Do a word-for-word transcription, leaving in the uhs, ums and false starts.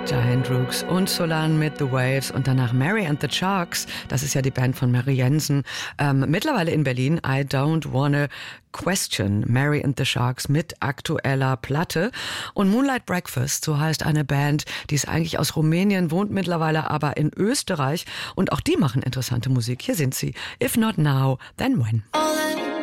Hendrix und Solan mit The Waves und danach Mary and the Sharks, das ist ja die Band von Mary Jensen, ähm, mittlerweile in Berlin, I Don't Wanna Question, Mary and the Sharks mit aktueller Platte. Und Moonlight Breakfast, so heißt eine Band, die ist eigentlich aus Rumänien, wohnt mittlerweile aber in Österreich und auch die machen interessante Musik. Hier sind sie, If Not Now, Then When. All